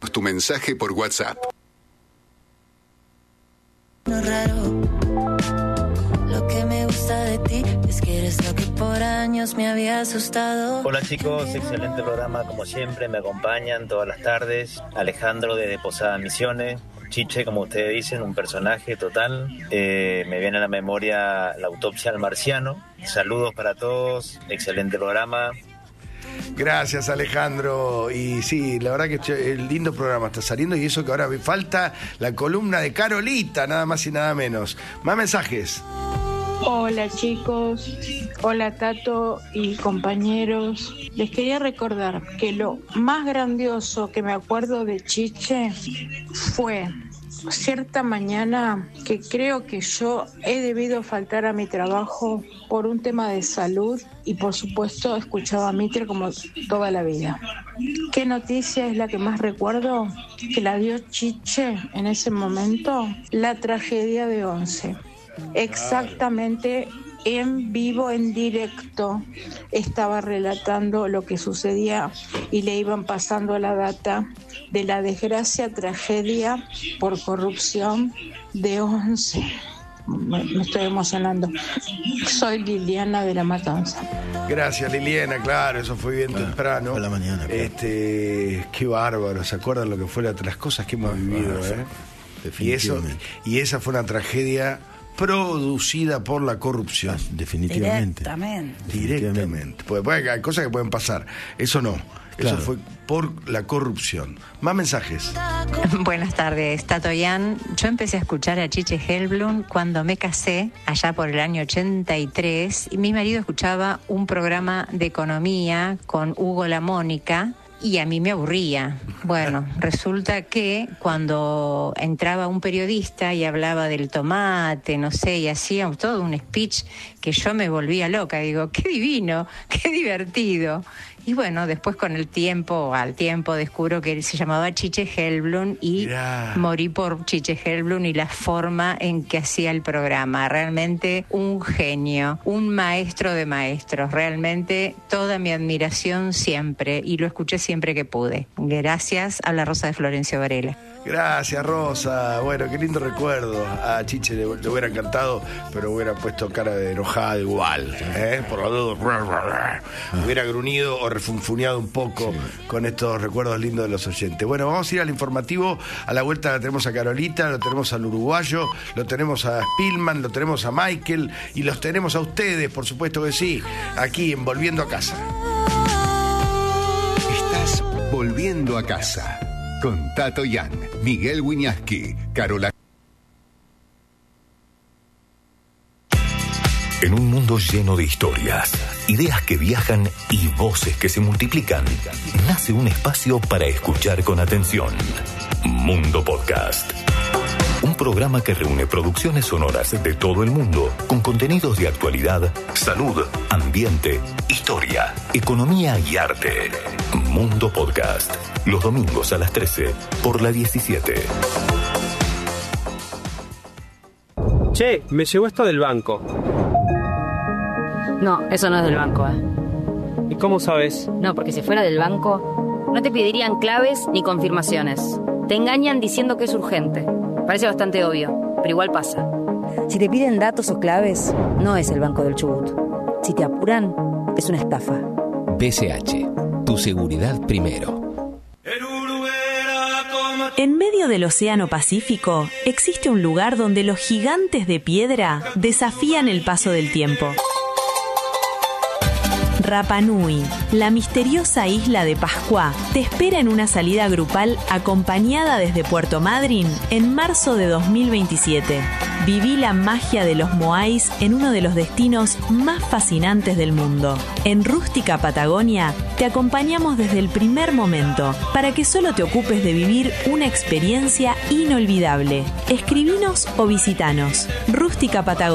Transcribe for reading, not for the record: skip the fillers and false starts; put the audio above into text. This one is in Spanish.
Tu mensaje por WhatsApp. No raro. Lo que me gusta de ti es que eres lo que por años me había asustado. Hola chicos, excelente programa como siempre, me acompañan todas las tardes. Alejandro desde Posada Misiones. Chiche, como ustedes dicen, un personaje total. Me viene a la memoria La autopsia al marciano. Saludos para todos, excelente programa. Gracias, Alejandro. Y sí, la verdad que el lindo programa está saliendo, y eso que ahora me falta la columna de Carolita, nada más y nada menos. Más mensajes. Hola chicos, hola Tato y compañeros. Les quería recordar que lo más grandioso que me acuerdo de Chiche fue cierta mañana que creo que yo he debido faltar a mi trabajo por un tema de salud, y por supuesto escuchaba a Mitre como toda la vida. ¿Qué noticia es la que más recuerdo? Que la dio Chiche en ese momento, la tragedia de Once. Exactamente en vivo, en directo, estaba relatando lo que sucedía y le iban pasando la data de la desgracia, tragedia por corrupción de Once. Me estoy emocionando. Soy Liliana de La Matanza. Gracias, Liliana, claro, eso fue bien temprano. Fue la mañana. Qué bárbaro, ¿se acuerdan lo que fue las cosas que hemos vivido? Y esa fue una tragedia producida por la corrupción. Definitivamente. Directamente. Pues hay cosas que pueden pasar. Eso no. Claro. Eso fue por la corrupción. Más mensajes. Buenas tardes, Tato Yan. Yo empecé a escuchar a Chiche Helblum cuando me casé, allá por el año 83, y mi marido escuchaba un programa de economía con Hugo La Mónica, y a mí me aburría. Bueno, resulta que cuando entraba un periodista y hablaba del tomate, no sé, y hacía todo un speech que yo me volvía loca. Digo, qué divino, qué divertido. Y bueno, después con al tiempo descubro que él se llamaba Chiche Helblum y morí por Chiche Helblum y la forma en que hacía el programa. Realmente un genio, un maestro de maestros. Realmente toda mi admiración siempre, y lo escuché siempre que pude. Gracias a la Rosa de Florencio Varela. Gracias, Rosa. Bueno, qué lindo recuerdo. A Chiche le hubiera encantado, pero hubiera puesto cara de enojada igual. Por la duda. Hubiera gruñido o refunfuñado un poco con estos recuerdos lindos de los oyentes. Bueno, vamos a ir al informativo. A la vuelta la tenemos a Carolita, lo tenemos al uruguayo, lo tenemos a Spillman, lo tenemos a Michael y los tenemos a ustedes, por supuesto que sí, aquí en Volviendo a Casa. Estás volviendo a casa con Tato Yan, Miguel Wiñaski, Carola. En un mundo lleno de historias, ideas que viajan y voces que se multiplican, nace un espacio para escuchar con atención. Mundo Podcast. Un programa que reúne producciones sonoras de todo el mundo, con contenidos de actualidad, salud, ambiente, historia, economía y arte. Mundo Podcast. Los domingos a las 13 por la 17. Che, me llegó esto del banco. No, eso no es del banco, ¿Y cómo sabes? No, porque si fuera del banco, no te pedirían claves ni confirmaciones. Te engañan diciendo que es urgente. Parece bastante obvio, pero igual pasa. Si te piden datos o claves, no es el Banco del Chubut. Si te apuran, es una estafa. BCH, tu seguridad primero. En medio del Océano Pacífico existe un lugar donde los gigantes de piedra desafían el paso del tiempo. Rapa Nui, la misteriosa isla de Pascua, te espera en una salida grupal acompañada desde Puerto Madryn en marzo de 2027. Viví la magia de los Moais en uno de los destinos más fascinantes del mundo. En Rústica Patagonia te acompañamos desde el primer momento para que solo te ocupes de vivir una experiencia inolvidable. Escribinos o visitanos. Rústica Patagonia.